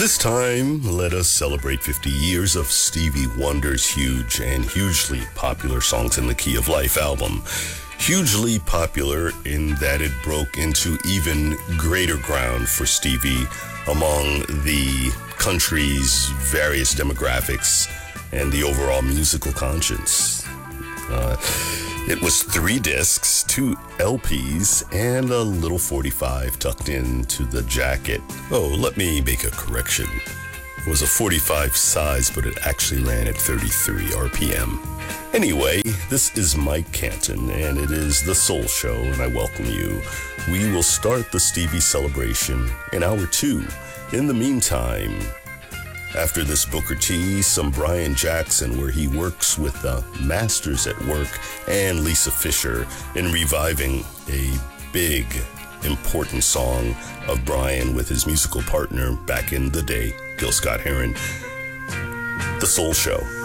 This time, let us celebrate 50 years of Stevie Wonder's huge and hugely popular Songs in the Key of Life album. Hugely popular in that it broke into even greater ground for Stevie among the country's various demographics and the overall musical conscience. It was 3 discs, 2 LPs, and a little 45 tucked into the jacket. Oh, let me make a correction. It was a 45 size, but it actually ran at 33 RPM. Anyway, this is Mike Canton, and it is The Soul Show, and I welcome you. We will start the Stevie celebration in hour 2. In the meantime, after this Booker T, some Brian Jackson, where he works with the Masters at Work and Lisa Fischer in reviving a big, important song of Brian with his musical partner back in the day, Gil Scott-Heron. The Soul Show.